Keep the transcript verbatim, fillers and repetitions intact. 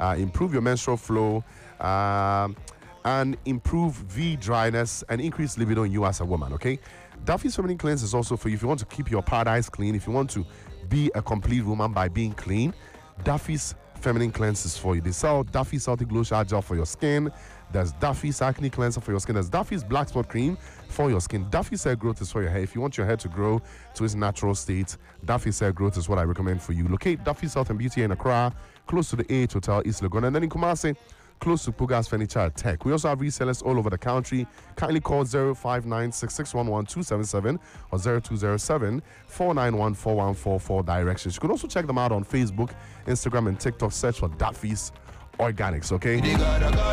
uh, improve your menstrual flow, um, and improve V dryness and increase libido in you as a woman. Okay, Duffy's Feminine Cleanse is also for you if you want to keep your paradise clean, if you want to be a complete woman by being clean. Duffy's Feminine Cleanse is for you. They sell Duffy's Salty Glow Shower Gel for your skin. There's Duffy's Acne Cleanser for your skin. There's Duffy's Black Spot Cream for your skin. Duffy's Hair Growth is for your hair. If you want your hair to grow to its natural state, Duffy's Hair Growth is what I recommend for you. Locate Duffy's Health and Beauty in Accra, close to the A H Hotel, East Legon, and then in Kumasi, close to Pugas Furniture Tech. We also have resellers all over the country. Kindly call zero five nine six six one one two seven seven or zero two zero seven four nine one four one four four directions. You can also check them out on Facebook, Instagram, and TikTok. Search for Duffy's Organics, okay?